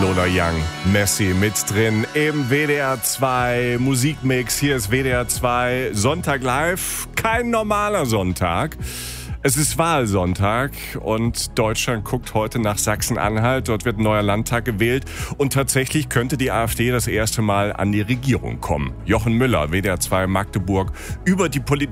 Lola Young, Messi mit drin im WDR 2 Musikmix. Hier ist WDR 2 Sonntag live. Kein normaler Sonntag. Es ist Wahlsonntag und Deutschland guckt heute nach Sachsen-Anhalt. Dort wird ein neuer Landtag gewählt und tatsächlich könnte die AfD das erste Mal an die Regierung kommen. Jochen Müller, WDR 2 Magdeburg, über die